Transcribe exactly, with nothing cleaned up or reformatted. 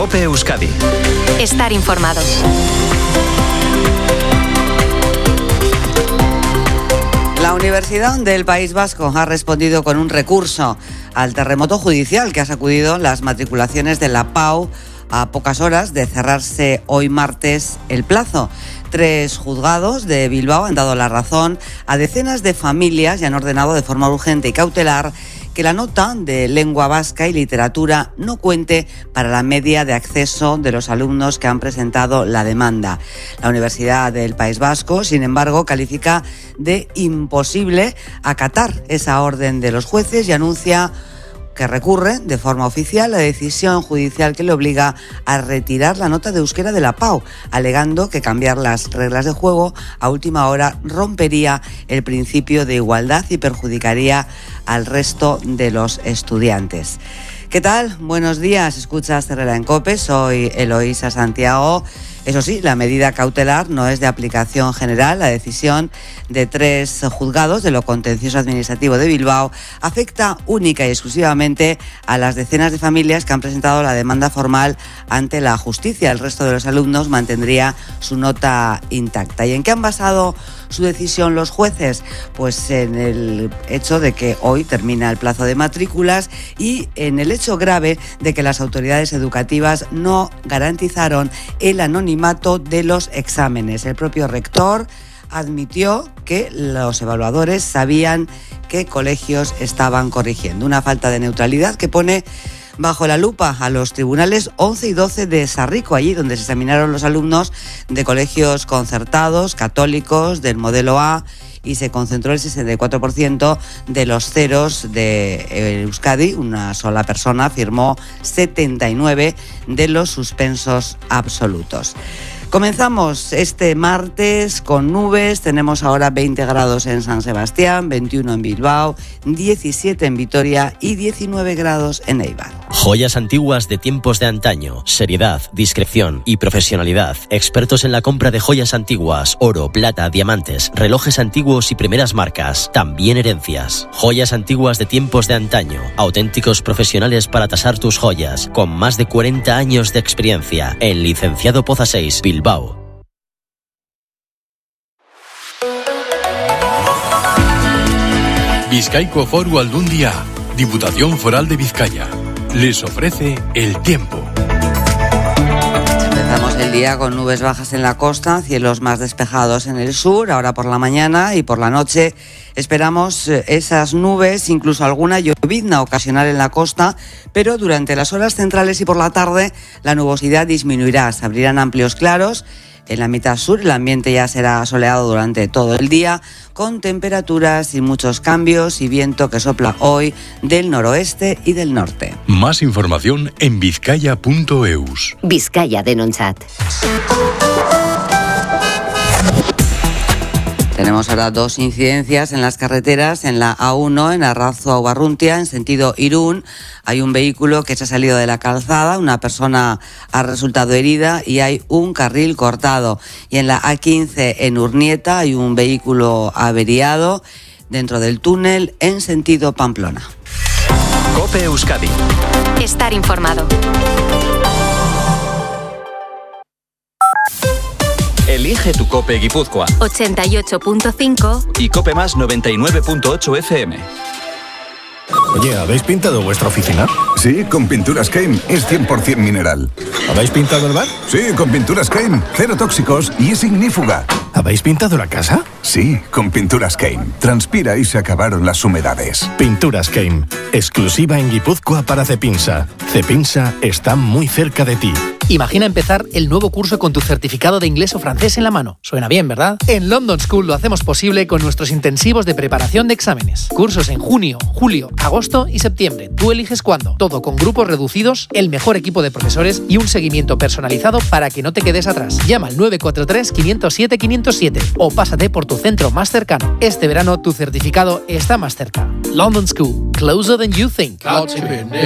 COPE Euskadi. Estar informado. La Universidad del País Vasco ha respondido con un recurso al terremoto judicial que ha sacudido las matriculaciones de la P A U a pocas horas de cerrarse hoy martes el plazo. Tres juzgados de Bilbao han dado la razón a decenas de familias y han ordenado de forma urgente y cautelar que la nota de lengua vasca y literatura no cuente para la media de acceso de los alumnos que han presentado la demanda. La Universidad del País Vasco, sin embargo, califica de imposible acatar esa orden de los jueces y anuncia que recurre de forma oficial la decisión judicial que le obliga a retirar la nota de euskera de la P A U, alegando que cambiar las reglas de juego a última hora rompería el principio de igualdad y perjudicaría al resto de los estudiantes. ¿Qué tal? Buenos días, escuchas Herrera en COPE, soy Eloísa Santiago. Eso sí, la medida cautelar no es de aplicación general. La decisión de tres juzgados de lo contencioso administrativo de Bilbao afecta única y exclusivamente a las decenas de familias que han presentado la demanda formal ante la justicia. El resto de los alumnos mantendría su nota intacta. ¿Y en qué han basado su decisión los jueces? Pues en el hecho de que hoy termina el plazo de matrículas y en el hecho grave de que las autoridades educativas no garantizaron el anonimato de los exámenes. El propio rector admitió que los evaluadores sabían qué colegios estaban corrigiendo. Una falta de neutralidad que pone bajo la lupa a los tribunales once y doce de Sarrico, allí donde se examinaron los alumnos de colegios concertados, católicos, del modelo A, y se concentró el sesenta y cuatro por ciento de los ceros de Euskadi. Una sola persona firmó setenta y nueve de los suspensos absolutos. Comenzamos este martes con nubes. Tenemos ahora veinte grados en San Sebastián, veintiuno en Bilbao, diecisiete en Vitoria y diecinueve grados en Eibar. Joyas antiguas de tiempos de antaño. Seriedad, discreción y profesionalidad. Expertos en la compra de joyas antiguas, oro, plata, diamantes, relojes antiguos y primeras marcas. También herencias. Joyas antiguas de tiempos de antaño. Auténticos profesionales para tasar tus joyas. Con más de cuarenta años de experiencia. En Licenciado Poza seis, Bilbao. Bizkaiko Foru Aldundia, Diputación Foral de Vizcaya, les ofrece el tiempo. Empezamos el día con nubes bajas en la costa, cielos más despejados en el sur. Ahora por la mañana y por la noche esperamos esas nubes, incluso alguna llovizna ocasional en la costa, pero durante las horas centrales y por la tarde la nubosidad disminuirá. Se abrirán amplios claros. En la mitad sur el ambiente ya será soleado durante todo el día, con temperaturas y muchos cambios y viento que sopla hoy del noroeste y del norte. Más información en vizcaya punto eus. Vizcaya Denontzat. Tenemos ahora dos incidencias en las carreteras. En la A uno, en Arrazo-Ubarruntia, en sentido Irún, hay un vehículo que se ha salido de la calzada, una persona ha resultado herida y hay un carril cortado. Y en la A quince, en Urnieta, hay un vehículo averiado dentro del túnel en sentido Pamplona. COPE Euskadi. Estar informado. Elige tu COPE Guipúzcoa. ochenta y ocho punto cinco Y COPE Más noventa y nueve punto ocho F M. Oye, ¿habéis pintado vuestra oficina? Sí, con Pinturas Keim, es cien por ciento mineral. ¿Habéis pintado el bar? Sí, con Pinturas Keim, cero tóxicos y es ignífuga. ¿Habéis pintado la casa? Sí, con Pinturas Keim. Transpira y se acabaron las humedades. Pinturas Keim, exclusiva en Guipúzcoa para Cepinsa. Cepinsa está muy cerca de ti. Imagina empezar el nuevo curso con tu certificado de inglés o francés en la mano. Suena bien, ¿verdad? En London School lo hacemos posible con nuestros intensivos de preparación de exámenes. Cursos en junio, julio, agosto y septiembre. Tú eliges cuándo. Todo con grupos reducidos, el mejor equipo de profesores y un seguimiento personalizado para que no te quedes atrás. Llama al nueve cuatro tres, cinco cero siete, cinco cero siete o pásate por tu centro más cercano. Este verano tu certificado está más cerca. London School. Closer than you think.